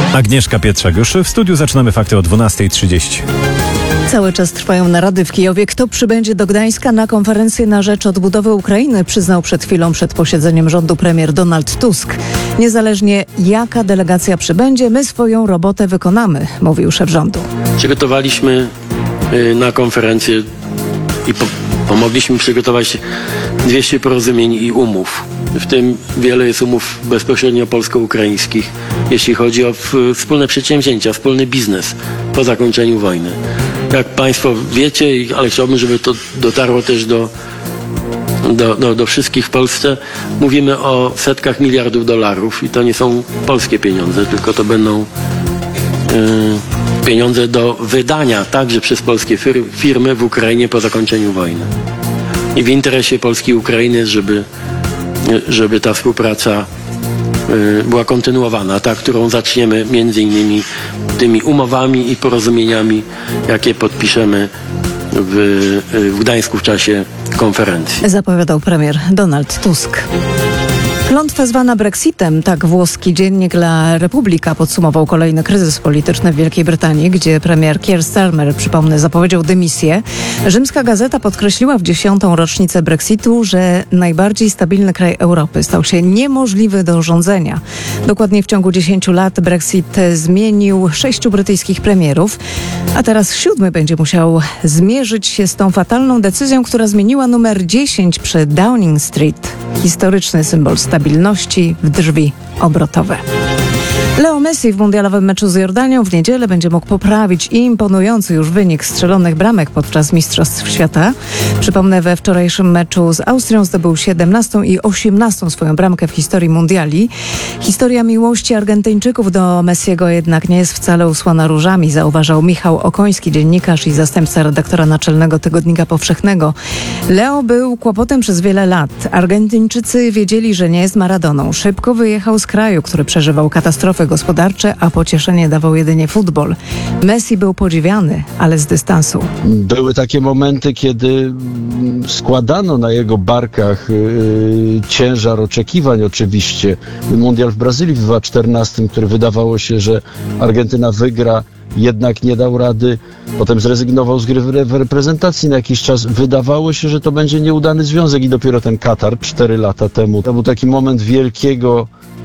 Agnieszka Pietrzak. Już w studiu zaczynamy fakty o 12:30. Cały czas trwają narady w Kijowie. Kto przybędzie do Gdańska na konferencję na rzecz odbudowy Ukrainy, przyznał przed chwilą przed posiedzeniem rządu premier Donald Tusk. Niezależnie jaka delegacja przybędzie, my swoją robotę wykonamy, mówił szef rządu. Przygotowaliśmy na konferencję i pomogliśmy przygotować 200 porozumień i umów. W tym wiele jest umów bezpośrednio polsko-ukraińskich, jeśli chodzi o wspólne przedsięwzięcia, wspólny biznes po zakończeniu wojny. Jak Państwo wiecie, ale chciałbym, żeby to dotarło też do wszystkich w Polsce, mówimy o setkach miliardów dolarów i to nie są polskie pieniądze, tylko to będą pieniądze do wydania także przez polskie firmy w Ukrainie po zakończeniu wojny. I w interesie Polski i Ukrainy jest, żeby ta współpraca była kontynuowana, ta, którą zaczniemy między innymi tymi umowami i porozumieniami, jakie podpiszemy w Gdańsku w czasie konferencji. Zapowiadał premier Donald Tusk. Klątwa zwana Brexitem, tak włoski dziennik La Repubblica podsumował kolejny kryzys polityczny w Wielkiej Brytanii, gdzie premier Keir Starmer, przypomnę, zapowiedział dymisję. Rzymska Gazeta podkreśliła w 10. rocznicę Brexitu, że najbardziej stabilny kraj Europy stał się niemożliwy do rządzenia. Dokładnie w ciągu 10 lat Brexit zmienił 6 brytyjskich premierów, a teraz 7 będzie musiał zmierzyć się z tą fatalną decyzją, która zmieniła numer 10 przy Downing Street. Historyczny symbol stabilności w drzwi obrotowe. Leo Messi w mundialowym meczu z Jordanią w niedzielę będzie mógł poprawić imponujący już wynik strzelonych bramek podczas Mistrzostw Świata. Przypomnę, we wczorajszym meczu z Austrią zdobył 17. i 18. swoją bramkę w historii mundiali. Historia miłości Argentyńczyków do Messiego jednak nie jest wcale usłana różami, zauważał Michał Okoński, dziennikarz i zastępca redaktora naczelnego Tygodnika Powszechnego. Leo był kłopotem przez wiele lat. Argentyńczycy wiedzieli, że nie jest Maradoną. Szybko wyjechał z kraju, który przeżywał katastrofę gospodarcze, a pocieszenie dawał jedynie futbol. Messi był podziwiany, ale z dystansu. Były takie momenty, kiedy składano na jego barkach ciężar oczekiwań oczywiście. Mundial w Brazylii w 2014, który wydawało się, że Argentyna wygra, jednak nie dał rady. Potem zrezygnował z gry w reprezentacji na jakiś czas. Wydawało się, że to będzie nieudany związek i dopiero ten Katar 4 lata temu. To był taki moment wielkiego